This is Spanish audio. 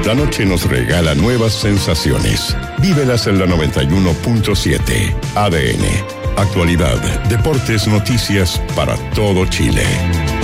La noche nos regala nuevas sensaciones. Vívelas en la 91.7. ADN. Actualidad, deportes, noticias para todo Chile.